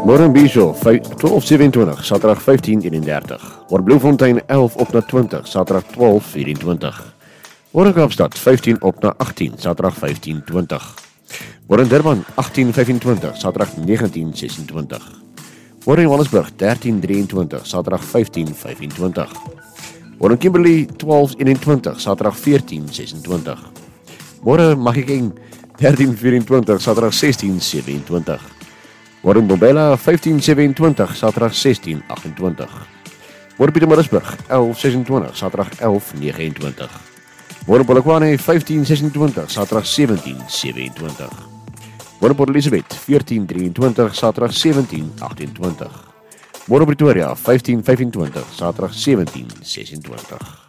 Môre Biesel 12:27, Saterdag 15:31. Môre Bloemfontein 11 op na 20, Saterdag 12:24. Môre Kaapstad 15 op na 18, Saterdag 15:20. Môre Durban 18:25, Saterdag 19:26. Môre Johannesburg 13:23, Saterdag 15:25. Môre Kimberley 12:21, Saterdag 14:26. Môre Mahikeng 13:24, Saterdag 16:27. Môre Mbombela 15:27, Saterdag 16:28. Môre Pietermaritzburg 11:26, Saterdag 11:29. Môre Polokwane 15:26, Saterdag 17:27. Môre Port Elizabeth 14:23, Saterdag 17:28. Môre Pretoria 15:25, Saterdag 17:26.